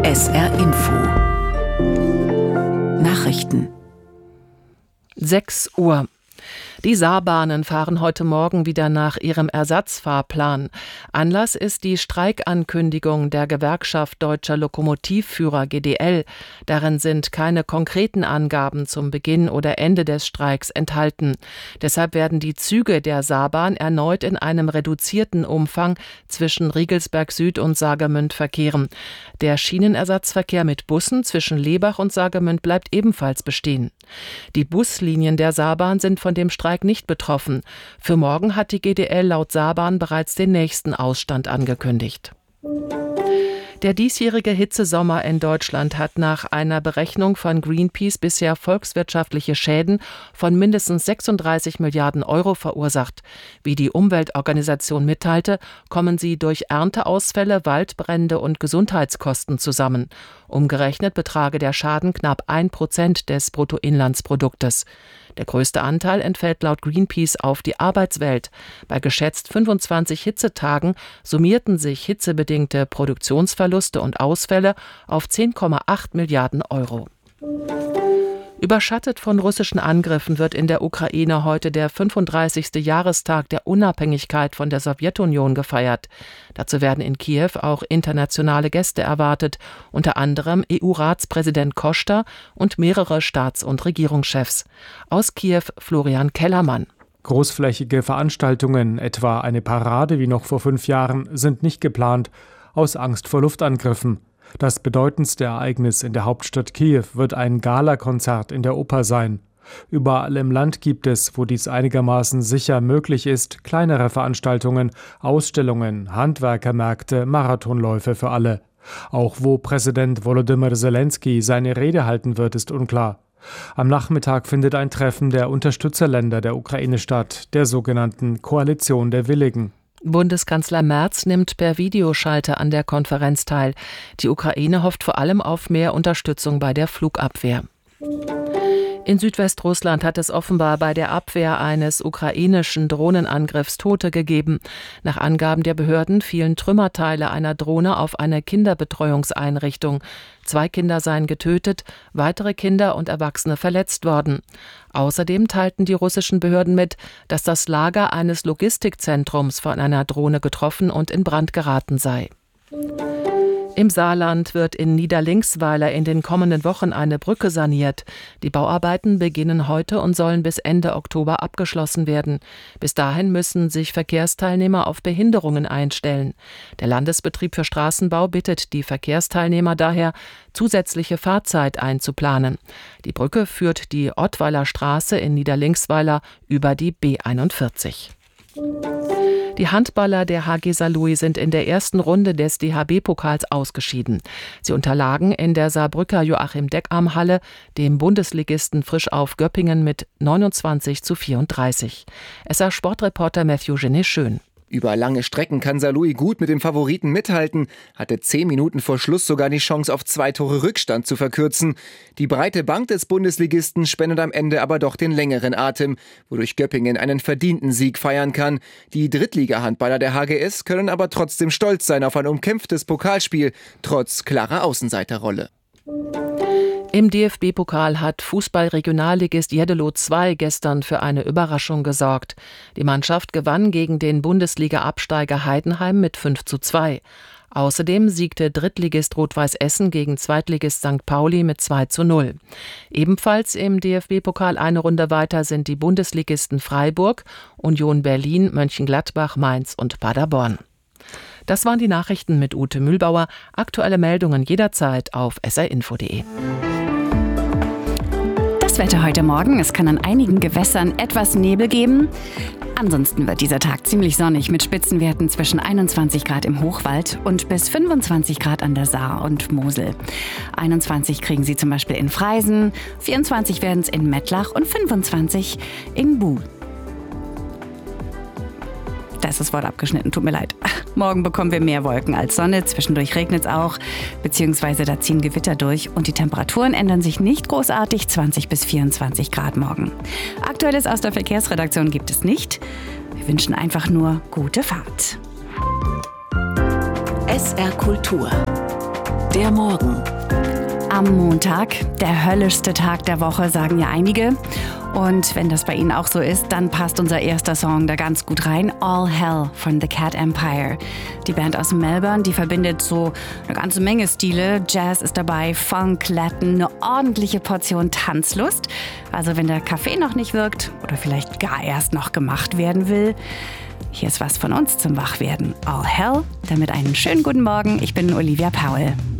SR Info Nachrichten 6 Uhr. Die Saarbahnen fahren heute Morgen wieder nach ihrem Ersatzfahrplan. Anlass ist die Streikankündigung der Gewerkschaft Deutscher Lokomotivführer GDL. Darin sind keine konkreten Angaben zum Beginn oder Ende des Streiks enthalten. Deshalb werden die Züge der Saarbahn erneut in einem reduzierten Umfang zwischen Riegelsberg Süd und Saargemünd verkehren. Der Schienenersatzverkehr mit Bussen zwischen Lebach und Saargemünd bleibt ebenfalls bestehen. Die Buslinien der Saarbahn sind von dem Streik nicht betroffen. Für morgen hat die GDL laut Saarbahn bereits den nächsten Ausstand angekündigt. Der diesjährige Hitzesommer in Deutschland hat nach einer Berechnung von Greenpeace bisher volkswirtschaftliche Schäden von mindestens 36 Milliarden Euro verursacht. Wie die Umweltorganisation mitteilte, kommen sie durch Ernteausfälle, Waldbrände und Gesundheitskosten zusammen. Umgerechnet betrage der Schaden knapp 1% des Bruttoinlandsproduktes. Der größte Anteil entfällt laut Greenpeace auf die Arbeitswelt. Bei geschätzt 25 Hitzetagen summierten sich hitzebedingte Produktionsverluste und Ausfälle auf 10,8 Milliarden Euro. Überschattet von russischen Angriffen wird in der Ukraine heute der 35. Jahrestag der Unabhängigkeit von der Sowjetunion gefeiert. Dazu werden in Kiew auch internationale Gäste erwartet, unter anderem EU-Ratspräsident Kosta und mehrere Staats- und Regierungschefs. Aus Kiew Florian Kellermann. Großflächige Veranstaltungen, etwa eine Parade wie noch vor 5 Jahren, sind nicht geplant, aus Angst vor Luftangriffen. Das bedeutendste Ereignis in der Hauptstadt Kiew wird ein Galakonzert in der Oper sein. Überall im Land gibt es, wo dies einigermaßen sicher möglich ist, kleinere Veranstaltungen, Ausstellungen, Handwerkermärkte, Marathonläufe für alle. Auch wo Präsident Volodymyr Zelensky seine Rede halten wird, ist unklar. Am Nachmittag findet ein Treffen der Unterstützerländer der Ukraine statt, der sogenannten Koalition der Willigen. Bundeskanzler Merz nimmt per Videoschalte an der Konferenz teil. Die Ukraine hofft vor allem auf mehr Unterstützung bei der Flugabwehr. In Südwestrussland hat es offenbar bei der Abwehr eines ukrainischen Drohnenangriffs Tote gegeben. Nach Angaben der Behörden fielen Trümmerteile einer Drohne auf eine Kinderbetreuungseinrichtung. 2 Kinder seien getötet, weitere Kinder und Erwachsene verletzt worden. Außerdem teilten die russischen Behörden mit, dass das Lager eines Logistikzentrums von einer Drohne getroffen und in Brand geraten sei. Im Saarland wird in Niederlinksweiler in den kommenden Wochen eine Brücke saniert. Die Bauarbeiten beginnen heute und sollen bis Ende Oktober abgeschlossen werden. Bis dahin müssen sich Verkehrsteilnehmer auf Behinderungen einstellen. Der Landesbetrieb für Straßenbau bittet die Verkehrsteilnehmer daher, zusätzliche Fahrzeit einzuplanen. Die Brücke führt die Ottweiler Straße in Niederlinksweiler über die B41. Die Handballer der HG Saarlouis sind in der ersten Runde des DHB-Pokals ausgeschieden. Sie unterlagen in der Saarbrücker Joachim-Deckarm-Halle dem Bundesligisten Frischauf Göppingen mit 29:34. SR-Sportreporter Matthew Genet-Schön. Über lange Strecken kann Saarlouis gut mit dem Favoriten mithalten, hatte 10 Minuten vor Schluss sogar die Chance auf 2 Tore Rückstand zu verkürzen. Die breite Bank des Bundesligisten spendet am Ende aber doch den längeren Atem, wodurch Göppingen einen verdienten Sieg feiern kann. Die Drittliga-Handballer der HGS können aber trotzdem stolz sein auf ein umkämpftes Pokalspiel, trotz klarer Außenseiterrolle. Im DFB-Pokal hat Fußball-Regionalligist Jeddelo 2 gestern für eine Überraschung gesorgt. Die Mannschaft gewann gegen den Bundesliga-Absteiger Heidenheim mit 5:2. Außerdem siegte Drittligist Rot-Weiß Essen gegen Zweitligist St. Pauli mit 2:0. Ebenfalls im DFB-Pokal eine Runde weiter sind die Bundesligisten Freiburg, Union Berlin, Mönchengladbach, Mainz und Paderborn. Das waren die Nachrichten mit Ute Mühlbauer. Aktuelle Meldungen jederzeit auf srinfo.de. Das Wetter heute Morgen. Es kann an einigen Gewässern etwas Nebel geben. Ansonsten wird dieser Tag ziemlich sonnig mit Spitzenwerten zwischen 21 Grad im Hochwald und bis 25 Grad an der Saar und Mosel. 21 kriegen Sie zum Beispiel in Freisen, 24 werden es in Mettlach und 25 in Buh. Da ist das Wort abgeschnitten, tut mir leid. Morgen bekommen wir mehr Wolken als Sonne, zwischendurch regnet es auch, beziehungsweise da ziehen Gewitter durch und die Temperaturen ändern sich nicht großartig, 20 bis 24 Grad morgen. Aktuelles aus der Verkehrsredaktion gibt es nicht. Wir wünschen einfach nur gute Fahrt. SR Kultur Der Morgen. Am Montag, der höllischste Tag der Woche, sagen ja einige. Und wenn das bei Ihnen auch so ist, dann passt unser erster Song da ganz gut rein. All Hell von The Cat Empire. Die Band aus Melbourne, die verbindet so eine ganze Menge Stile. Jazz ist dabei, Funk, Latin, eine ordentliche Portion Tanzlust. Also wenn der Kaffee noch nicht wirkt oder vielleicht gar erst noch gemacht werden will, hier ist was von uns zum Wachwerden. All Hell, damit einen schönen guten Morgen. Ich bin Olivia Powell.